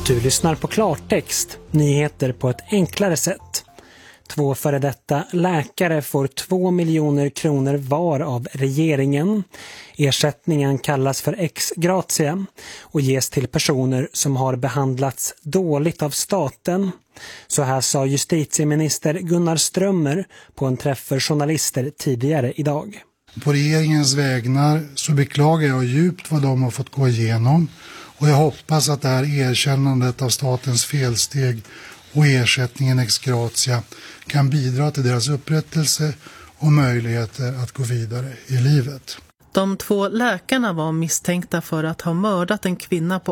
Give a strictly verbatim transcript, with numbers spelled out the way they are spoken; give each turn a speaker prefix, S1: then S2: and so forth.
S1: Du lyssnar på Klartext, nyheter på ett enklare sätt. Två före detta läkare får två miljoner kronor var av regeringen. Ersättningen kallas för ex gratia och ges till personer som har behandlats dåligt av staten. Så här sa justitieminister Gunnar Strömmer på en träff för journalister tidigare idag.
S2: På regeringens vägnar så beklagar jag djupt vad de har fått gå igenom. Och jag hoppas att det här erkännandet av statens felsteg och ersättningen ex gratia kan bidra till deras upprättelse och möjligheter att gå vidare i livet.
S3: De två läkarna var misstänkta för att ha mördat en kvinna på